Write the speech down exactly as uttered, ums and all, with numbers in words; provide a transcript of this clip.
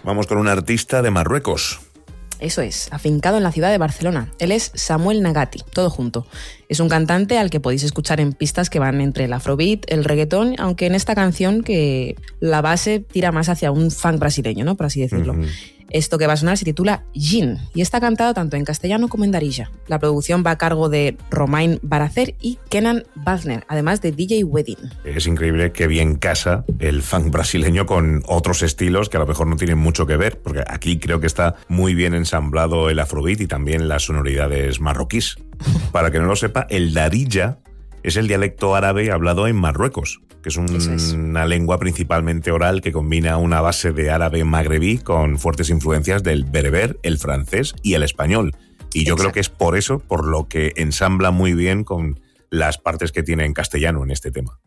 Vamos con un artista de Marruecos. Eso es, afincado en la ciudad de Barcelona. Él es Samuel Nagati, todo junto. Es un cantante al que podéis escuchar en pistas que van entre el afrobeat, el reggaetón, aunque en esta canción que la base tira más hacia un funk brasileño, ¿no? Por así decirlo. Uh-huh. Esto que va a sonar se titula Jin y está cantado tanto en castellano como en darija. La producción va a cargo de Romain Baracer y Kenan Wagner, además de D J Wedding. Es increíble que bien casa el funk brasileño con otros estilos que a lo mejor no tienen mucho que ver, porque aquí creo que está muy bien ensamblado el afrobeat y también las sonoridades marroquíes. Para que no lo sepa, el darija es el dialecto árabe hablado en Marruecos, que es, un, es una lengua principalmente oral que combina una base de árabe magrebí con fuertes influencias del bereber, el francés y el español. Y yo Exacto. creo que es por eso, por lo que ensambla muy bien con las partes que tiene en castellano en este tema.